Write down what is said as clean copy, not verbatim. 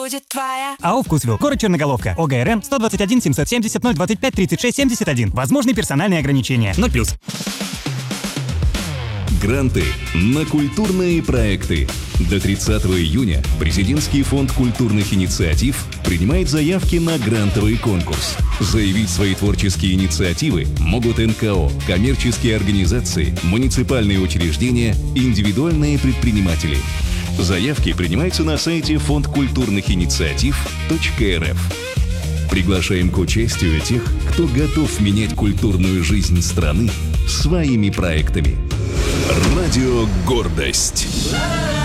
будет твоя. АО «Вкусвилл». Город Черноголовка. ОГРН 121 770 025 36 71. Возможны персональные ограничения. 0+. Гранты на культурные проекты. До 30 июня Президентский фонд культурных инициатив принимает заявки на грантовый конкурс. Заявить свои творческие инициативы могут НКО, коммерческие организации, муниципальные учреждения, индивидуальные предприниматели. Заявки принимаются на сайте фондкультурныхинициатив.рф. Приглашаем к участию тех, кто готов менять культурную жизнь страны своими проектами. Радио «Гордость».